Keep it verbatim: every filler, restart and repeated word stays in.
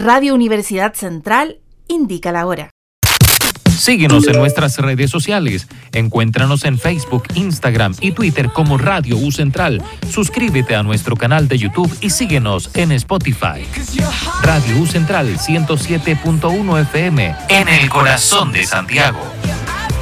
Radio Universidad Central indica la hora. Síguenos en nuestras redes sociales. Encuéntranos en Facebook, Instagram y Twitter como Radio U Central. Suscríbete a nuestro canal de YouTube y síguenos en Spotify. Radio U Central ciento siete punto uno F M en el corazón de Santiago.